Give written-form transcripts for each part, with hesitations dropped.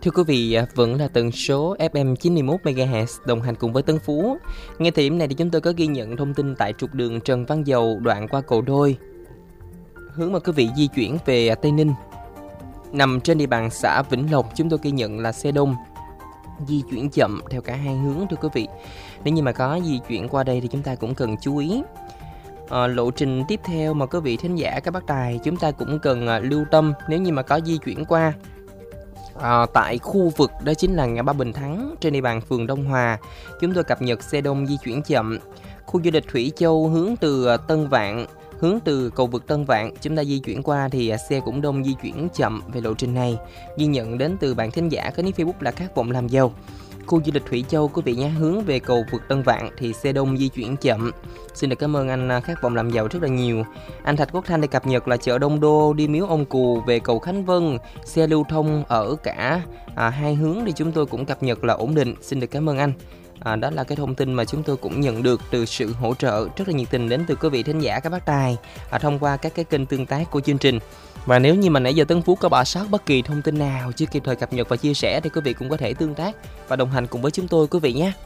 Thưa quý vị, vẫn là tần số FM 91 MHz đồng hành cùng với Tân Phú. Ngay thời điểm này thì chúng tôi có ghi nhận thông tin tại trục đường Trần Văn Dầu đoạn qua cầu Đôi. Hướng mời quý vị di chuyển về Tây Ninh. Nằm trên địa bàn xã Vĩnh Lộc, chúng tôi ghi nhận là xe đông di chuyển chậm theo cả hai hướng thưa quý vị. Nếu như mà có di chuyển qua đây thì chúng ta cũng cần chú ý. Lộ trình tiếp theo mà quý vị thính giả các bác tài chúng ta cũng cần lưu tâm nếu như mà có di chuyển qua. Tại khu vực đó chính là ngã ba Bình Thắng trên địa bàn phường Đông Hòa, chúng tôi cập nhật xe đông di chuyển chậm. Khu du lịch Thủy Châu hướng từ Tân Vạn, hướng từ cầu vượt Tân Vạn chúng ta di chuyển qua thì xe cũng đông di chuyển chậm về lộ trình này. Ghi nhận đến từ bạn thính giả có nick Facebook là Khát Vọng Làm Giàu. Khu du lịch Thủy Châu quý vị nhé, hướng về cầu vượt Tân Vạn thì xe đông di chuyển chậm. Xin được cảm ơn anh Khát Vọng Làm Giàu rất là nhiều. Anh Thạch Quốc Thanh để cập nhật là chợ Đông Đô đi Miếu Ông Cù về cầu Khánh Vân, xe lưu thông ở cả hai hướng thì chúng tôi cũng cập nhật là ổn định. Xin được cảm ơn anh. Đó là cái thông tin mà chúng tôi cũng nhận được từ sự hỗ trợ rất là nhiệt tình đến từ quý vị thính giả các bác tài thông qua các cái kênh tương tác của chương trình. Và nếu như mà nãy giờ Tân Phú có bỏ sót bất kỳ thông tin nào chưa kịp thời cập nhật và chia sẻ thì quý vị cũng có thể tương tác và đồng hành cùng với chúng tôi quý vị nhé.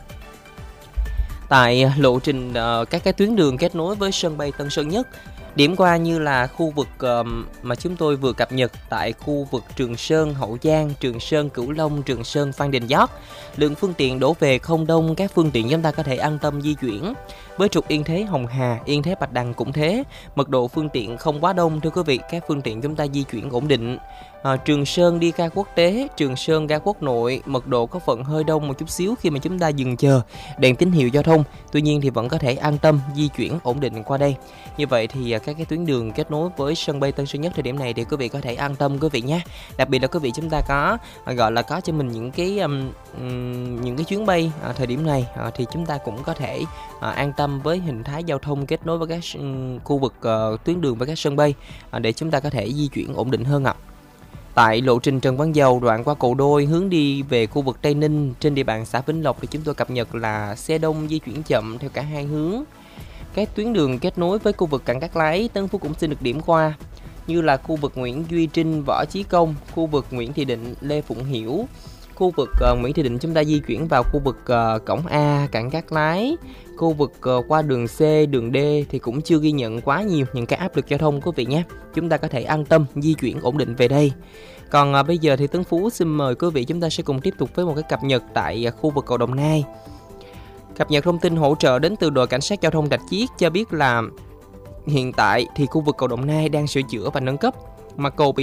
Tại lộ trình các cái tuyến đường kết nối với sân bay Tân Sơn Nhất, điểm qua như là khu vực mà chúng tôi vừa cập nhật tại khu vực Trường Sơn Hậu Giang, Trường Sơn Cửu Long, Trường Sơn Phan Đình Giót. Lượng phương tiện đổ về không đông, các phương tiện chúng ta có thể an tâm di chuyển. Với trục Yên Thế Hồng Hà, Yên Thế Bạch Đằng cũng thế, mật độ phương tiện không quá đông thưa quý vị, các phương tiện chúng ta di chuyển ổn định. Trường Sơn đi ga quốc tế, Trường Sơn ga quốc nội, mật độ có phần hơi đông một chút xíu khi mà chúng ta dừng chờ đèn tín hiệu giao thông. Tuy nhiên thì vẫn có thể an tâm di chuyển ổn định qua đây. Như vậy thì các cái tuyến đường kết nối với sân bay Tân Sơn Nhất thời điểm này thì quý vị có thể an tâm quý vị nhé. Đặc biệt là quý vị chúng ta có gọi là có cho mình những cái chuyến bay thời điểm này thì chúng ta cũng có thể an tâm với hình thái giao thông kết nối với các khu vực tuyến đường với các sân bay để chúng ta có thể di chuyển ổn định hơn ạ. Tại lộ trình Trần Văn Dầu đoạn qua cầu Đôi hướng đi về khu vực Tây Ninh trên địa bàn xã Vĩnh Lộc thì chúng tôi cập nhật là xe đông di chuyển chậm theo cả hai hướng. Các tuyến đường kết nối với khu vực Cảng Cát Lái, Tân Phú cũng xin được điểm qua như là khu vực Nguyễn Duy Trinh, Võ Chí Công, khu vực Nguyễn Thị Định, Lê Phụng Hiểu. Khu vực Nguyễn Thị Định chúng ta di chuyển vào khu vực cổng A, Cảng Cát Lái. Khu vực qua đường C, đường D thì cũng chưa ghi nhận quá nhiều những cái áp lực giao thông quý vị nhé. Chúng ta có thể an tâm di chuyển ổn định về đây. Còn bây giờ thì Tấn Phú xin mời quý vị chúng ta sẽ cùng tiếp tục với một cái cập nhật tại khu vực cầu Đồng Nai. Cập nhật thông tin hỗ trợ đến từ đội cảnh sát giao thông Rạch Chiếc cho biết là hiện tại thì khu vực cầu Đồng Nai đang sửa chữa và nâng cấp, mà cầu bị